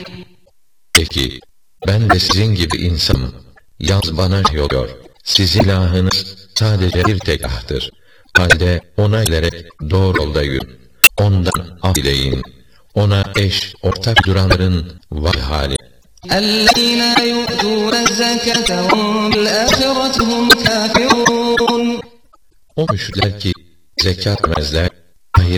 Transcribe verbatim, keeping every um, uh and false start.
Peki, ben de sizin gibi insanım. Yalnız bana yoluyor. Sizin ilahınız sadece bir tek ilahtır. Halde ona gelerek doğru yolda yürün. Ondan af dileyin. Ona eş, ortak duranların vay hali. الَّذِينَ يُؤْتُونَ الزَّكَاةَ وَهُمْ بِالْآخِرَةِ هُمْ كَافِرُونَ O müşrikler ki zekat vermezler